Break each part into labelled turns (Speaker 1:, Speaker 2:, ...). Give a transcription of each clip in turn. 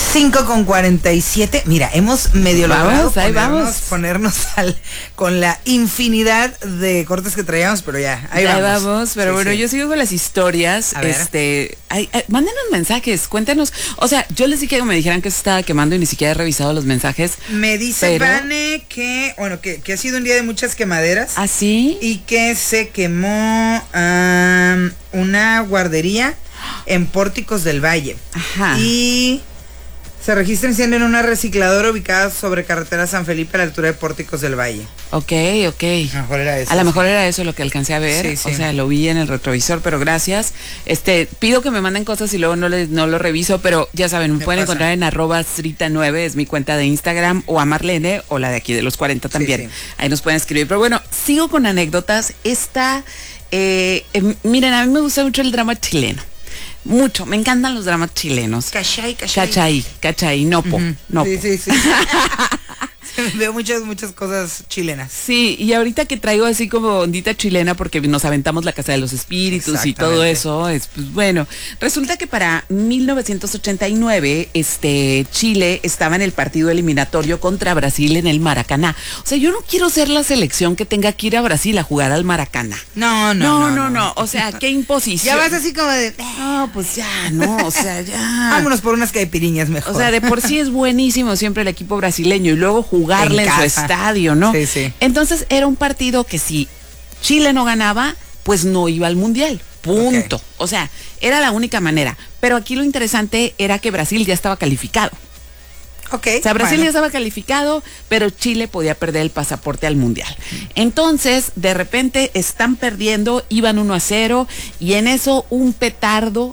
Speaker 1: 5:47. Mira, hemos medio logrado ponernos con la infinidad de cortes que traíamos, pero ya, ahí vamos.
Speaker 2: Pero sí, bueno, yo sigo con las historias. Mándenos mensajes, cuéntenos. O sea, yo les dije que me dijeran que se estaba quemando y ni siquiera he revisado los mensajes.
Speaker 1: Me dice Vane que, bueno, que ha sido un día de muchas quemaderas.
Speaker 2: ¿Ah, sí?
Speaker 1: Y que se quemó una guardería en Pórticos del Valle.
Speaker 2: Ajá.
Speaker 1: Y se registra incendio en una recicladora ubicada sobre carretera San Felipe a la altura de Pórticos del Valle.
Speaker 2: Ok.
Speaker 1: A
Speaker 2: lo mejor era eso lo que alcancé a ver.
Speaker 1: Sí.
Speaker 2: O sea, lo vi en el retrovisor, pero gracias. Pido que me manden cosas y luego no lo reviso, pero ya saben, me pueden encontrar en @Srita9, es mi cuenta de Instagram, o a Marlene, o la de aquí de los 40 también. Sí. Ahí nos pueden escribir. Pero bueno, sigo con anécdotas. Miren, a mí me gusta mucho el drama chileno. Mucho, me encantan los dramas chilenos. Cachai, Nopo.
Speaker 1: Sí. Veo muchas cosas chilenas.
Speaker 2: Sí, y ahorita que traigo así como ondita chilena porque nos aventamos La Casa de los Espíritus y todo eso, pues bueno, resulta que para 1989 Chile estaba en el partido eliminatorio contra Brasil en el Maracaná. O sea, yo no quiero ser la selección que tenga que ir a Brasil a jugar al Maracaná. No. O sea, qué imposición.
Speaker 1: Ya vas así como de...
Speaker 2: No, pues ya, no, o sea, ya.
Speaker 1: Vámonos por unas caipiriñas mejor.
Speaker 2: O sea, de por sí es buenísimo siempre el equipo brasileño y luego jugarle en su estadio, ¿no?
Speaker 1: Sí.
Speaker 2: Entonces era un partido que si Chile no ganaba, pues no iba al Mundial. Punto. Okay. O sea, era la única manera. Pero aquí lo interesante era que Brasil ya estaba calificado.
Speaker 1: Okay,
Speaker 2: o sea, Brasil ya estaba calificado, pero Chile podía perder el pasaporte al Mundial. Entonces, de repente están perdiendo, iban 1-0, y en eso un petardo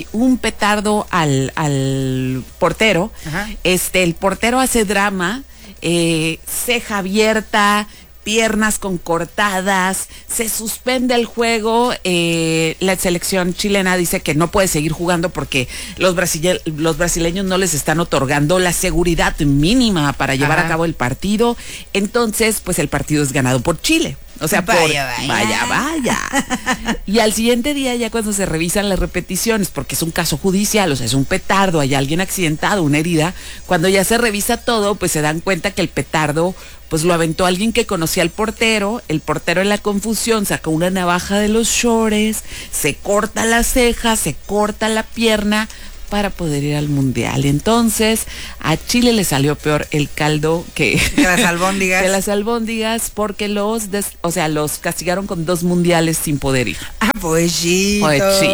Speaker 2: al portero. Ajá. El portero hace drama, ceja abierta, piernas con cortadas, se suspende el juego, la selección chilena dice que no puede seguir jugando porque los brasileños no les están otorgando la seguridad mínima para llevar a cabo el partido. Entonces, pues el partido es ganado por Chile. O sea, vaya. Y al siguiente día, ya cuando se revisan las repeticiones, porque es un caso judicial, o sea, es un petardo, hay alguien accidentado, una herida, cuando ya se revisa todo, pues se dan cuenta que el petardo, pues lo aventó alguien que conocía al portero. El portero, en la confusión, sacó una navaja de los shorts, se corta la ceja, se corta la pierna para poder ir al Mundial. Entonces, a Chile le salió peor el caldo que
Speaker 1: las albóndigas.
Speaker 2: Que las albóndigas, porque los castigaron con 2 mundiales sin poder ir.
Speaker 1: Ah, poechitos.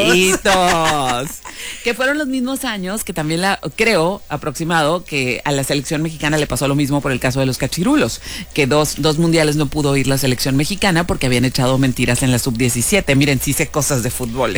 Speaker 2: Que fueron los mismos años que también creo, aproximado, que a la selección mexicana le pasó lo mismo por el caso de los cachirulos, que dos mundiales no pudo ir la selección mexicana porque habían echado mentiras en la sub-17. Miren, sí sé cosas de fútbol,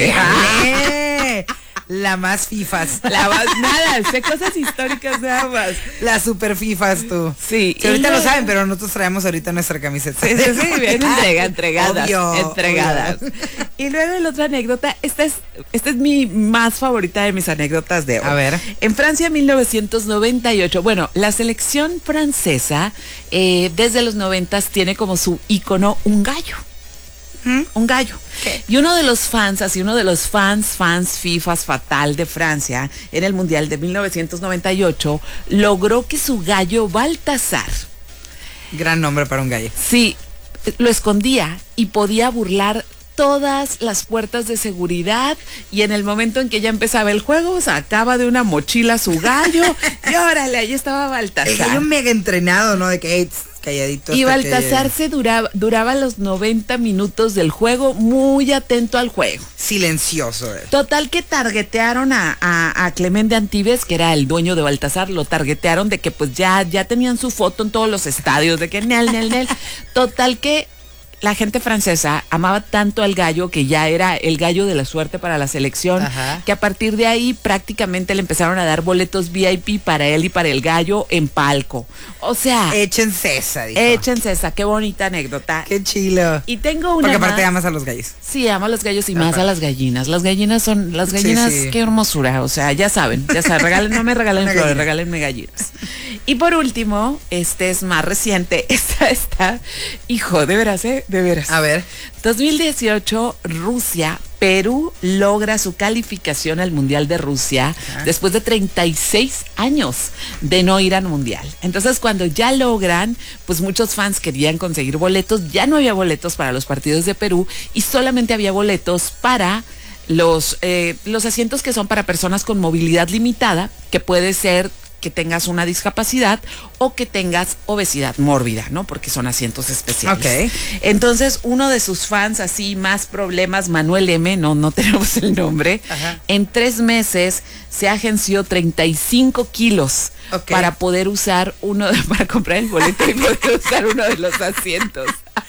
Speaker 1: La más fifas.
Speaker 2: Nada, sé cosas históricas nada más.
Speaker 1: Las super fifas, tú.
Speaker 2: Sí.
Speaker 1: Ahorita lo saben, pero nosotros traemos ahorita nuestra camiseta.
Speaker 2: Sí, bien entregadas. Obvio. Y luego la otra anécdota, esta es mi más favorita de mis anécdotas de hoy.
Speaker 1: A ver.
Speaker 2: En Francia, 1998, bueno, la selección francesa, desde los 90 tiene como su ícono un gallo. Un gallo. Okay. Y uno de los fans FIFAs fatal de Francia en el Mundial de 1998 logró que su gallo Baltasar,
Speaker 1: gran nombre para un gallo,
Speaker 2: sí, lo escondía y podía burlar todas las puertas de seguridad, y en el momento en que ya empezaba el juego sacaba de una mochila su gallo y órale, ahí estaba Baltasar.
Speaker 1: El gallo mega entrenado, ¿no? De que calladito.
Speaker 2: Y Baltasar duraba los 90 minutos del juego muy atento al juego.
Speaker 1: Silencioso.
Speaker 2: Total que targetearon a Clemente Antibes, que era el dueño de Baltasar, lo targetearon de que pues ya tenían su foto en todos los estadios, de que nel. Total que la gente francesa amaba tanto al gallo que ya era el gallo de la suerte para la selección. Ajá. Que a partir de ahí prácticamente le empezaron a dar boletos VIP para él y para el gallo en palco. O sea,
Speaker 1: échense esa, dijo.
Speaker 2: Qué bonita anécdota.
Speaker 1: Qué chilo.
Speaker 2: Y tengo una.
Speaker 1: Porque aparte amas a los gallos.
Speaker 2: Sí, amo a los gallos y más a las gallinas. Las gallinas, sí. Qué hermosura. O sea, ya saben, no me regalen flores, regálenme gallinas. Y por último, es más reciente, esta, hijo, de veras.
Speaker 1: A ver.
Speaker 2: 2018, Rusia Perú logra su calificación al Mundial de Rusia después de 36 años de no ir al Mundial. Entonces, cuando ya logran, pues muchos fans querían conseguir boletos. Ya no había boletos para los partidos de Perú y solamente había boletos para los asientos que son para personas con movilidad limitada, que puede ser que tengas una discapacidad o que tengas obesidad mórbida, ¿no? Porque son asientos especiales.
Speaker 1: Okay.
Speaker 2: Entonces, uno de sus fans, así, más problemas, Manuel M., no tenemos el nombre, en 3 meses se agenció 35 kilos para poder usar para comprar el boleto y poder usar uno de los asientos.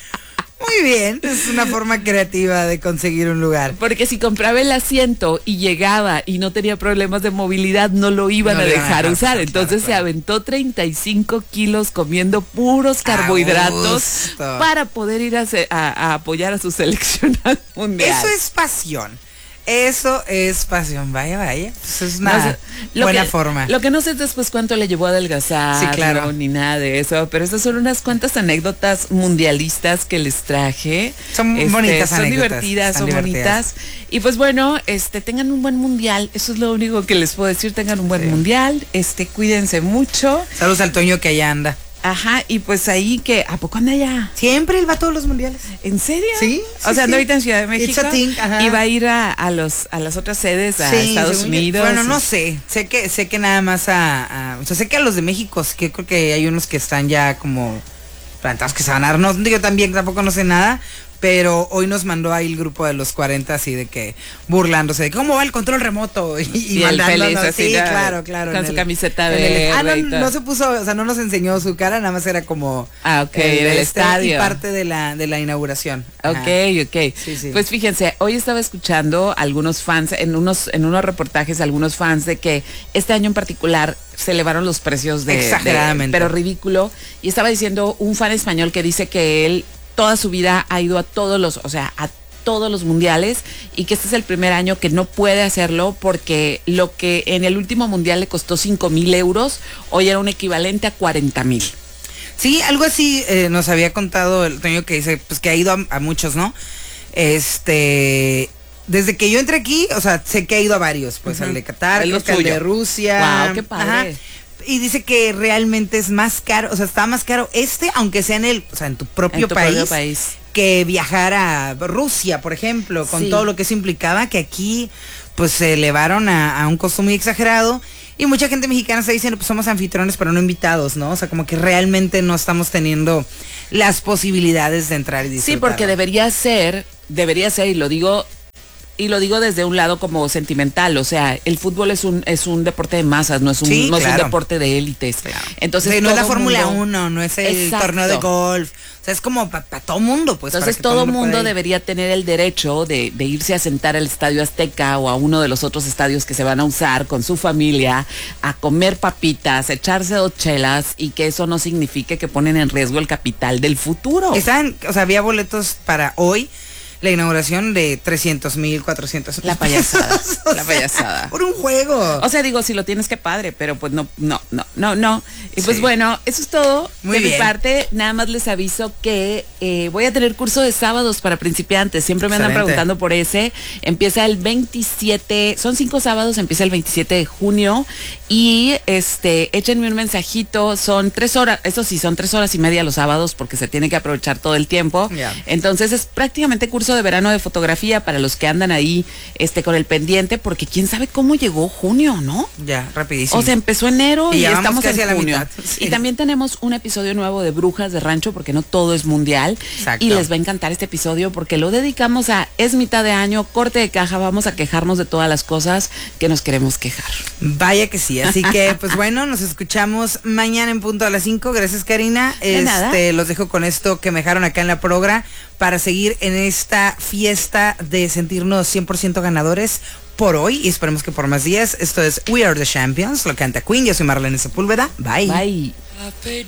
Speaker 1: Muy bien, es una forma creativa de conseguir un lugar.
Speaker 2: Porque si compraba el asiento y llegaba y no tenía problemas de movilidad, no lo iban a dejar usar. Entonces se aventó 35 kilos comiendo puros carbohidratos para poder ir a apoyar a su selección mundial.
Speaker 1: Eso es pasión. Eso es pasión, vaya. Pues es una buena forma.
Speaker 2: Lo que no sé es después cuánto le llevó a adelgazar,
Speaker 1: sí, claro,
Speaker 2: ni nada de eso, pero estas son unas cuantas anécdotas mundialistas que les traje.
Speaker 1: Son bonitas
Speaker 2: son divertidas, son bonitas. Y pues bueno, tengan un buen mundial, eso es lo único que les puedo decir, tengan un buen mundial, cuídense mucho.
Speaker 1: Saludos al Toño que allá anda.
Speaker 2: Ajá, y pues ahí que, ¿a poco anda allá?
Speaker 1: Siempre él va a todos los mundiales.
Speaker 2: ¿En serio?
Speaker 1: Sí.
Speaker 2: O sea, anda ahorita en Ciudad de México y va a ir a las otras sedes, a Estados Unidos.
Speaker 1: Bueno, no sé, sé que nada más o sea, sé que a los de México, que creo que hay unos que están ya como plantados que se van a dar, no digo también, tampoco no sé nada. Pero hoy nos mandó ahí el grupo de los 40 así de que burlándose de cómo va el control remoto y
Speaker 2: mandándonos así,
Speaker 1: claro,
Speaker 2: con su camiseta verde.
Speaker 1: No se puso, o sea, no nos enseñó su cara, nada más era como
Speaker 2: del estadio
Speaker 1: y parte de la inauguración.
Speaker 2: Ok.
Speaker 1: Sí.
Speaker 2: Pues fíjense, hoy estaba escuchando algunos fans en unos reportajes, algunos fans de que este año en particular se elevaron los precios
Speaker 1: exageradamente,
Speaker 2: pero ridículo, y estaba diciendo un fan español que dice que él toda su vida ha ido a todos los mundiales y que este es el primer año que no puede hacerlo porque lo que en el último mundial le costó 5,000 euros, hoy era un equivalente a 40,000.
Speaker 1: Sí, algo así nos había contado el Toño, que dice pues que ha ido a muchos, ¿no? Desde que yo entré aquí, o sea, sé que ha ido a varios, pues al de Qatar, al de Rusia.
Speaker 2: Wow, qué padre.
Speaker 1: Y dice que realmente es más caro, o sea, está más caro aunque sea en tu propio país, que viajar a Rusia, por ejemplo, con todo lo que eso implicaba, que aquí pues se elevaron a un costo muy exagerado. Y mucha gente mexicana está diciendo, pues somos anfitriones pero no invitados, ¿no? O sea, como que realmente no estamos teniendo las posibilidades de entrar y disfrutar.
Speaker 2: Sí, porque debería ser, y lo digo desde un lado como sentimental, o sea, el fútbol es un deporte de masas, no es un deporte de élites.
Speaker 1: Claro.
Speaker 2: Entonces,
Speaker 1: no es la Fórmula 1, no es el torneo de golf. O sea, es como para todo mundo, pues.
Speaker 2: Entonces todo mundo debería tener el derecho de irse a sentar al Estadio Azteca o a uno de los otros estadios que se van a usar con su familia, a comer papitas, echarse 2 chelas, y que eso no signifique que ponen en riesgo el capital del futuro.
Speaker 1: Había boletos para hoy, la inauguración de 300,000, 400,000.
Speaker 2: La payasada.
Speaker 1: Por un juego.
Speaker 2: O sea, digo, si lo tienes, que padre, pero pues no. Y pues bueno, eso es todo de mi parte. Nada más les aviso que voy a tener curso de sábados para principiantes. Siempre me andan preguntando por ese. Empieza el 27, son 5 sábados, empieza el 27 de junio. Y échenme un mensajito, son 3 horas, eso sí, son 3 horas y media los sábados porque se tiene que aprovechar todo el tiempo. Entonces es prácticamente curso de verano de fotografía para los que andan ahí con el pendiente, porque quién sabe cómo llegó junio, ¿no?
Speaker 1: Ya, rapidísimo.
Speaker 2: O sea, empezó enero y estamos
Speaker 1: casi
Speaker 2: en junio.
Speaker 1: Sí.
Speaker 2: Y también tenemos un episodio nuevo de Brujas de Rancho, porque no todo es mundial.
Speaker 1: Exacto.
Speaker 2: Y les va a encantar este episodio porque lo dedicamos es mitad de año, corte de caja, vamos a quejarnos de todas las cosas que nos queremos quejar.
Speaker 1: Vaya que sí, así que pues bueno, nos escuchamos mañana en punto a las 5. Gracias, Karina.
Speaker 2: De nada.
Speaker 1: Los dejo con esto que me dejaron acá en la progra para seguir en esta fiesta de sentirnos 100% ganadores por hoy y esperemos que por más días. Esto es We Are the Champions, lo canta Queen. Yo soy Marlene Sepúlveda. Bye.
Speaker 2: Bye.